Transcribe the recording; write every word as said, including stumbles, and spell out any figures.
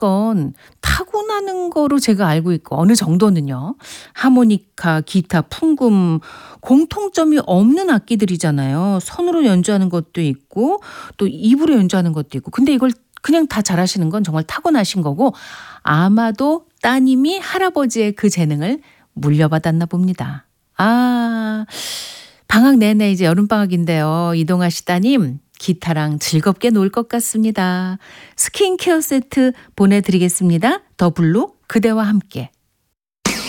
건 타고나는 거로 제가 알고 있고 어느 정도는요. 하모니카, 기타, 풍금 공통점이 없는 악기들이잖아요. 손으로 연주하는 것도 있고 또 입으로 연주하는 것도 있고. 근데 이걸 그냥 다 잘하시는 건 정말 타고나신 거고 아마도 따님이 할아버지의 그 재능을 물려받았나 봅니다. 아, 방학 내내 이제 여름방학인데요. 이동아 씨 따님 기타랑 즐겁게 놀 것 같습니다. 스킨케어 세트 보내드리겠습니다. 더 블루 그대와 함께.